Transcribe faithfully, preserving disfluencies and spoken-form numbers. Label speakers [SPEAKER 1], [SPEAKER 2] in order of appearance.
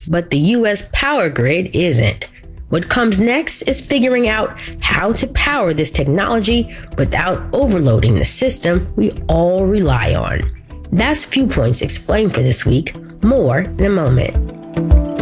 [SPEAKER 1] but the U S power grid isn't. What comes next is figuring out how to power this technology without overloading the system we all rely on. That's Viewpoints Explained for this week. More in a moment.